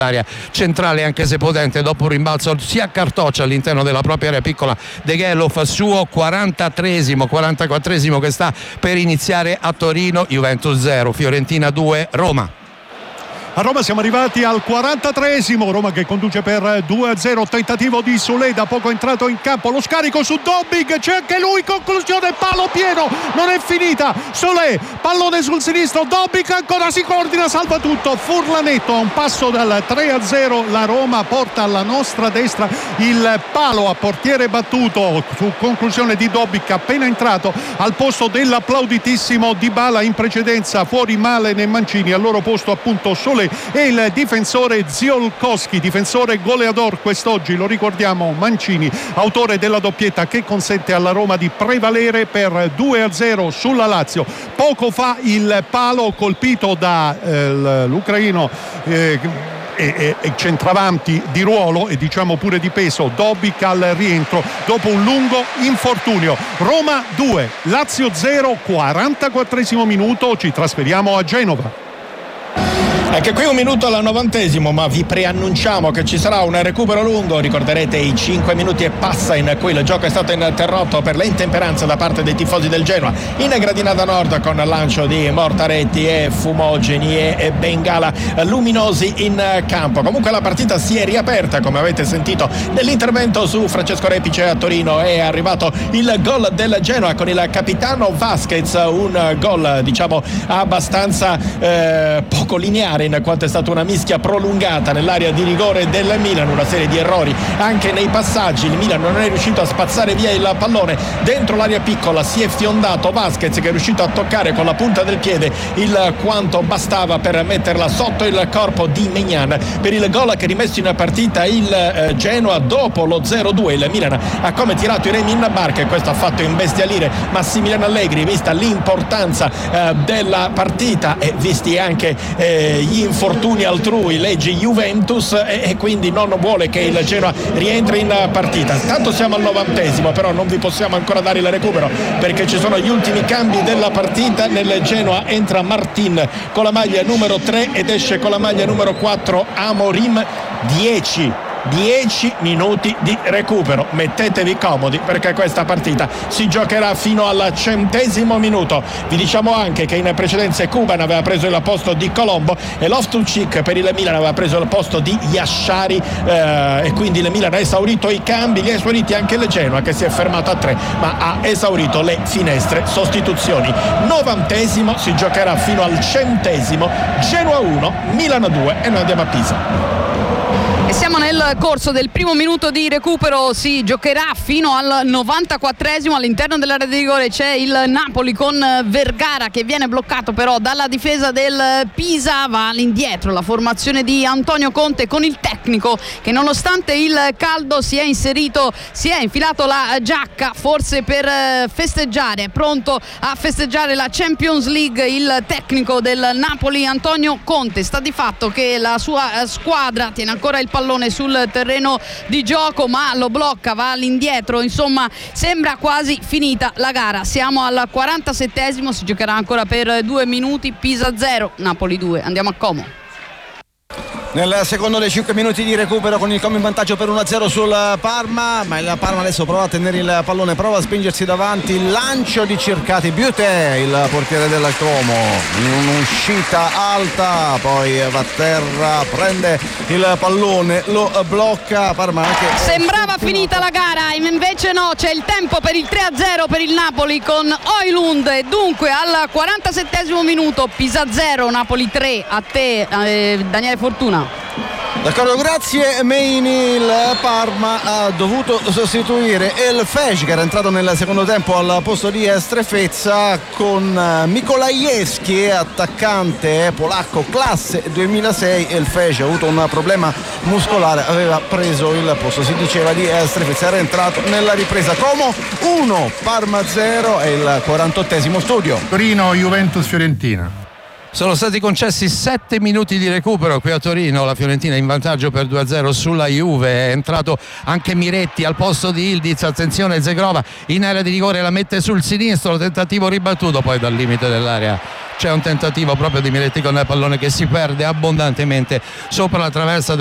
area centrale, anche se potente, dopo un rimbalzo si accartoccia all'interno della propria area piccola. De Gelhof, suo 44esimo che sta per iniziare a Torino. Juventus 0, Fiorentina 2, Roma. A Roma siamo arrivati al 43esimo, Roma che conduce per 2-0, tentativo di Soulé, da poco entrato in campo, lo scarico su Dobbik, c'è anche lui, conclusione, palo pieno, non è finita, Soulé, pallone sul sinistro, Dobbik ancora si coordina, salva tutto, Furlanetto a un passo dal 3-0, la Roma porta alla nostra destra il palo a portiere battuto su conclusione di Dobbik appena entrato al posto dell'applauditissimo Dybala, in precedenza fuori Malen e Mancini, al loro posto appunto Soulé e il difensore Ziolkowski, difensore goleador quest'oggi, lo ricordiamo, Mancini, autore della doppietta che consente alla Roma di prevalere per 2-0 sulla Lazio. Poco fa il palo colpito da l'ucraino e centravanti di ruolo e diciamo pure di peso Dobbik al rientro dopo un lungo infortunio. Roma 2, Lazio 0, 44esimo minuto, ci trasferiamo a Genova. Anche qui un minuto al 90esimo, ma vi preannunciamo che ci sarà un recupero lungo. Ricorderete i 5 minuti e passa in cui il gioco è stato interrotto per le intemperanze da parte dei tifosi del Genoa in gradinata nord, con lancio di mortaretti e fumogeni e bengala luminosi in campo. Comunque la partita si è riaperta, come avete sentito nell'intervento su Francesco Repice a Torino. È arrivato il gol del Genoa con il capitano Vasquez, un gol diciamo abbastanza poco lineare, in quanto è stata una mischia prolungata nell'area di rigore del Milan, una serie di errori anche nei passaggi. Il Milan non è riuscito a spazzare via il pallone dentro l'area piccola, si è fiondato Vasquez che è riuscito a toccare con la punta del piede il quanto bastava per metterla sotto il corpo di Maignan per il gol che ha rimesso in partita il Genoa dopo lo 0-2. Il Milan ha come tirato i remi in barca e questo ha fatto imbestialire Massimiliano Allegri, vista l'importanza della partita e visti anche gli infortuni altrui, leggi Juventus, e quindi non vuole che il Genoa rientri in partita. Tanto siamo al 90esimo, però non vi possiamo ancora dare il recupero perché ci sono gli ultimi cambi della partita. Nel Genoa entra Martin con la maglia numero 3 ed esce con la maglia numero 4 Amorim. 10 minuti di recupero, mettetevi comodi perché questa partita si giocherà fino al 100° minuto. Vi diciamo anche che in precedenza Kuban aveva preso il posto di Colombo e Loftus-Cheek per il Milan aveva preso il posto di Yashari, e quindi il Milan ha esaurito i cambi, li ha esauriti anche il Genoa che si è fermato a 3 ma ha esaurito le finestre sostituzioni. 90esimo, si giocherà fino al 100°, Genoa 1, Milan 2 e noi andiamo a Pisa. E siamo nel corso del primo minuto di recupero, si giocherà fino al 94esimo. All'interno dell'area di rigore c'è il Napoli con Vergara che viene bloccato però dalla difesa del Pisa. Va all'indietro la formazione di Antonio Conte con il tecnico che nonostante il caldo si è infilato la giacca forse per festeggiare, pronto a festeggiare la Champions League. Il tecnico del Napoli Antonio Conte, sta di fatto che la sua squadra tiene ancora il pallone sul terreno di gioco ma lo blocca, va all'indietro, insomma sembra quasi finita la gara. Siamo al 47esimo, si giocherà ancora per 2 minuti. Pisa 0, Napoli 2. Andiamo a Como. Nel secondo dei 5 minuti di recupero con il Como in vantaggio per 1-0 sul Parma, ma il Parma adesso prova a tenere il pallone, prova a spingersi davanti, il lancio di Cercati, Buté, il portiere del Como, in un'uscita alta, poi va a terra, prende il pallone, lo blocca. Parma anche sembrava finita la gara, invece no, c'è il tempo per il 3-0 per il Napoli con Højlund e dunque al 47esimo minuto Pisa 0, Napoli 3. A te Daniele Fortuna. D'accordo, grazie Meini. Il Parma ha dovuto sostituire El Fej che era entrato nel secondo tempo al posto di Strefezza con Mikolajewski, attaccante polacco classe 2006. El Fej ha avuto un problema muscolare, aveva preso il posto, si diceva, di Strefezza, era entrato nella ripresa. Como 1, Parma 0 è il 48esimo studio. Torino, Juventus, Fiorentina. Sono stati concessi 7 minuti di recupero qui a Torino, la Fiorentina in vantaggio per 2-0 sulla Juve. È entrato anche Miretti al posto di Ildiz, attenzione Zegrova in area di rigore, la mette sul sinistro, tentativo ribattuto poi dal limite dell'area c'è un tentativo proprio di Miretti con il pallone che si perde abbondantemente sopra la traversa